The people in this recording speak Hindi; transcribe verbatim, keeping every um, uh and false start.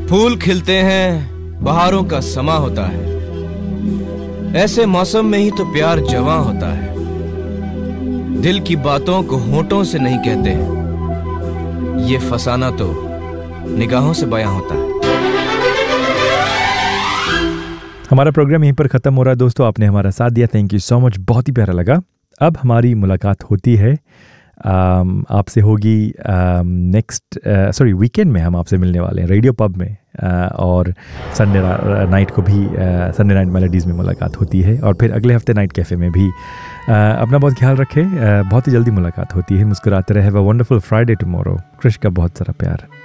फूल खिलते हैं, बहारों का समा होता है, ऐसे मौसम में ही तो प्यार जवां होता है। दिल की बातों को होठों से नहीं कहते, ये फसाना तो निगाहों से बयां होता है। हमारा प्रोग्राम यहीं पर ख़त्म हो रहा है दोस्तों। आपने हमारा साथ दिया, थैंक यू सो मच, बहुत ही प्यारा लगा। अब हमारी मुलाकात होती है um, आपसे होगी नेक्स्ट सॉरी वीकेंड में। हम आपसे मिलने वाले हैं रेडियो पब में, uh, और संडे नाइट को भी संडे नाइट मेलोडीज़ में मुलाकात होती है, और फिर अगले हफ्ते नाइट कैफ़े में भी। uh, अपना बहुत ख्याल रखें, uh, बहुत ही जल्दी मुलाकात होती है। मुस्कुराते रहे। Have a wonderful Friday tomorrow. कृष का बहुत सारा प्यार।